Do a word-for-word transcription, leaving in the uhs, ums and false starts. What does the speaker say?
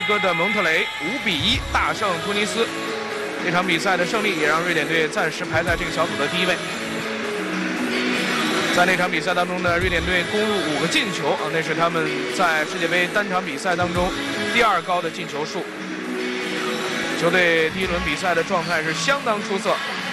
哥的蒙特雷五比一大胜突尼斯。这场比赛的胜利也让瑞典队暂时排在这个小组的第一位。在那场比赛当中呢，瑞典队攻入五个进球啊，那是他们在世界杯单场比赛当中第二高的进球数。球队第一轮比赛的状态是相当出色。